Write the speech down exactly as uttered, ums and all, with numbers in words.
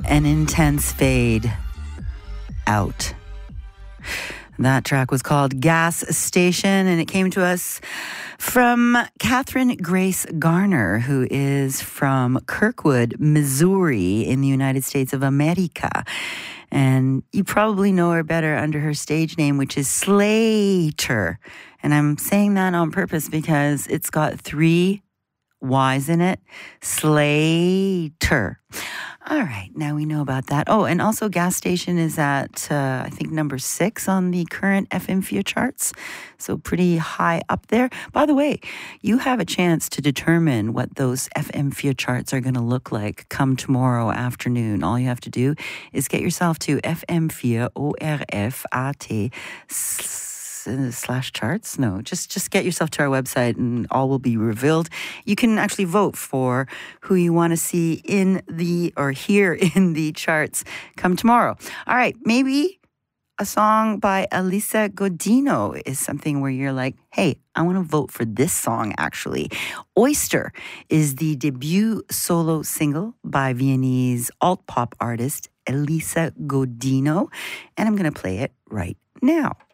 An Intense Fade, Out. That track was called Gas Station, and it came to us from Catherine Grace Garner, who is from Kirkwood, Missouri, in the United States of America. And you probably know her better under her stage name, which is Slater. And I'm saying that on purpose because it's got three Y's in it. Slater. All right, now we know about that. Oh, and also Gas Station is at, uh, I think, number six on the current F M F I A charts. So pretty high up there. By the way, you have a chance to determine what those F M F I A charts are going to look like come tomorrow afternoon. All you have to do is get yourself to F M F I A, O R F A T, slash charts. No, just just get yourself to our website and all will be revealed. You can actually vote for who you want to see in the or hear in the charts come tomorrow. All right, maybe a song by Elisa Godino is something where you're like, hey, I want to vote for this song actually. Oyster is the debut solo single by Viennese alt pop artist Elisa Godino, and I'm going to play it right now.